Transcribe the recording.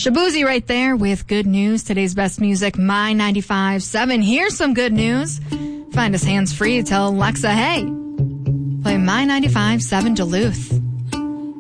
Shabuzi right there with good news. Today's best music, My 95.7. Here's some good news. Find us hands-free. Tell Alexa, hey, play My 95.7 Duluth.